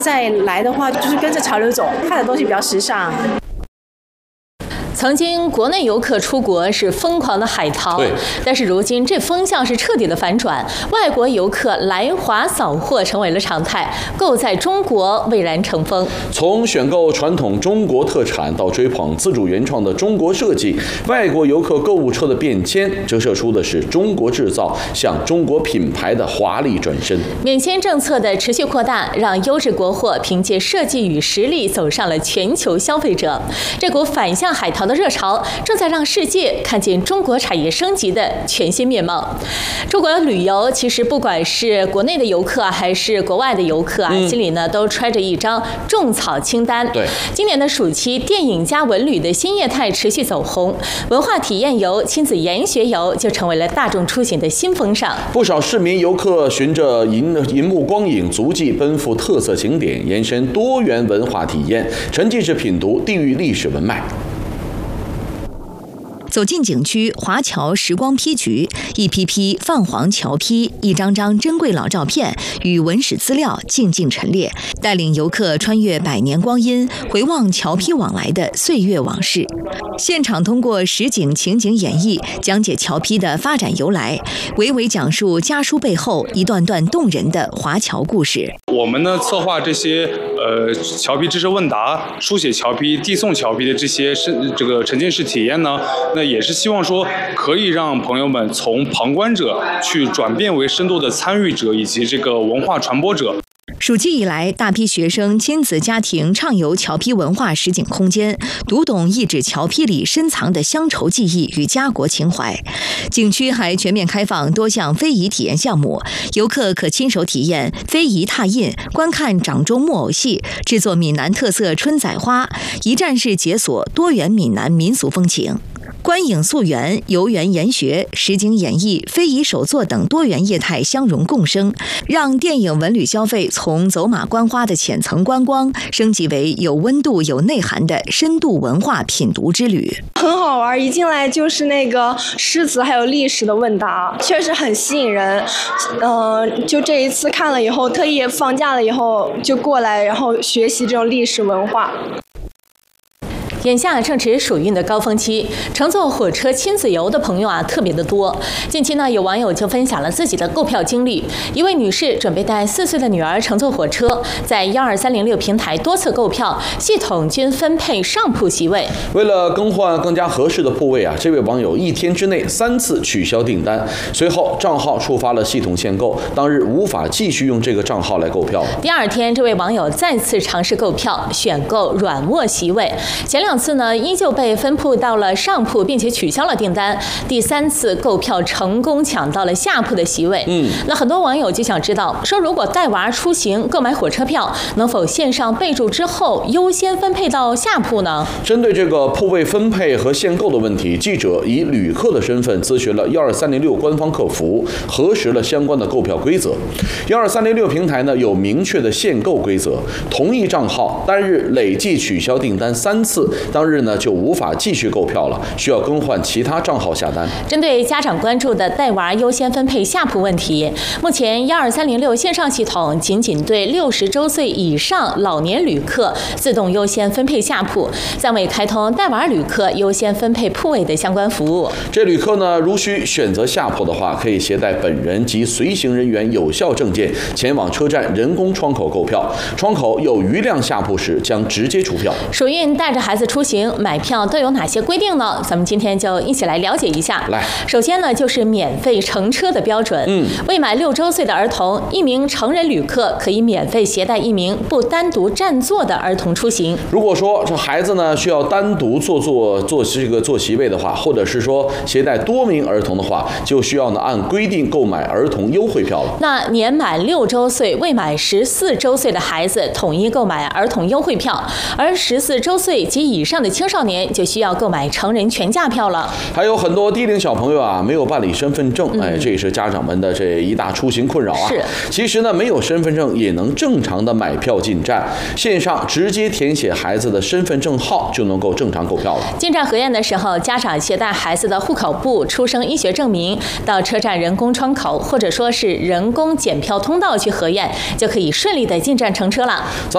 再来的话，就是跟着潮流走，看的东西比较时尚。 曾经国内游客出国是疯狂的海淘，但是如今这风向是彻底的反转，外国游客来华扫货成为了常态，购在中国蔚然成风。 从选购传统中国特产到追捧自主原创的中国设计，外国游客购物车的变迁折射出的是中国制造向中国品牌的华丽转身。 免签政策的持续扩大，让优质国货凭借设计与实力走上了全球消费者。这股反向海淘的热潮正在让世界看见中国产业升级的全新面貌。中国旅游其实不管是国内的游客还是国外的游客心里呢都揣着一张种草清单。 对， 今年的暑期，电影加文旅的新业态持续走红，文化体验游、亲子研学游就成为了大众出行的新风尚。 不少市民游客循着银幕光影足迹奔赴特色景点，延伸多元文化体验，沉浸式品读地域历史文脉。 走进景区华侨时光批局，一批批泛黄侨批，一张张珍贵老照片与文史资料静静陈列，带领游客穿越百年光阴，回望侨批往来的岁月往事。现场通过实景情景演绎，讲解侨批的发展由来，娓娓讲述家书背后一段段动人的华侨故事。 我们呢策划这些侨批知识问答、书写侨批、递送侨批的这个沉浸式体验呢，那也是希望说可以让朋友们从旁观者去转变为深度的参与者以及这个文化传播者。 暑期以来，大批学生、亲子家庭畅游侨批文化实景空间，读懂一纸侨批里深藏的乡愁记忆与家国情怀。景区还全面开放多项非遗体验项目，游客可亲手体验非遗拓印，观看掌中木偶戏，制作闽南特色春仔花，一站式解锁多元闽南民俗风情。观影溯源、游园研学、实景演绎、非遗手作等多元业态相融共生，让电影文旅消费从走马观花的浅层观光，升级为有温度、有内涵的深度文化品读之旅。 很好玩，一进来就是那个诗词还有历史的问答，确实很吸引人。就这一次看了以后，特意放假了以后就过来，然后学习这种历史文化。 眼下正值暑运的高峰期，乘坐火车亲子游的朋友特别的多。近期呢，有网友就分享了自己的购票经历。一位女士准备带4岁的女儿乘坐火车，在12306平台多次购票，系统均分配上铺席位。 为了更换更加合适的铺位这位网友1天之内3次取消订单，随后账号触发了系统限购，当日无法继续用这个账号来购票。 第二天，这位网友再次尝试购票，选购软卧席位，前2次呢依旧被分铺到了上铺，并且取消了订单。第3次购票成功抢到了下铺的席位。那很多网友就想知道，说如果带娃出行购买火车票，能否线上备注之后优先分配到下铺呢？ 针对这个铺位分配和限购的问题，记者以旅客的身份咨询了12306官方客服，核实了相关的购票规则。12306平台呢有明确的限购规则，同一账号单日累计取消订单3次，当日呢就无法继续购票了，需要更换其他账号下单。 针对家长关注的带娃优先分配下铺问题，目前12306线上系统仅对60周岁以上老年旅客自动优先分配下铺，暂未开通带娃旅客优先分配铺位的相关服务。 这旅客呢如需选择下铺的话，可以携带本人及随行人员有效证件前往车站人工窗口购票，窗口有余量下铺时将直接出票。 暑运带着孩子出行买票都有哪些规定呢？咱们今天就一起来了解一下。 来， 首先呢就是免费乘车的标准。未满6周岁的儿童，1名成人旅客可以免费携带1名不单独占座的儿童出行。 如果说这孩子呢需要单独坐席位的话，或者是说携带多名儿童的话，就需要呢按规定购买儿童优惠票了。 那年满6周岁未满14周岁的孩子统一购买儿童优惠票，而14周岁及以上的青少年就需要购买成人全价票了。 还有很多低龄小朋友没有办理身份证，这也是家长们的这一大出行困扰是， 其实呢没有身份证也能正常的买票进站，线上直接填写孩子的身份证号就能够正常购票了。 进站核验的时候，家长携带孩子的户口簿、出生医学证明到车站人工窗口或者说是人工检票通道去核验，就可以顺利的进站乘车了。